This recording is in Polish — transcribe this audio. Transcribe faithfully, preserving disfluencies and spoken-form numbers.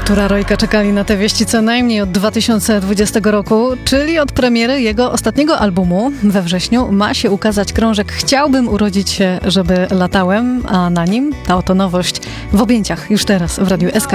Artura Rojka czekali na te wieści co najmniej od dwa tysiące dwudziestego roku, czyli od premiery jego ostatniego albumu. We wrześniu ma się ukazać krążek Chciałbym urodzić się, żeby latałem, a na nim ta oto nowość w objęciach już teraz w Radiu S K.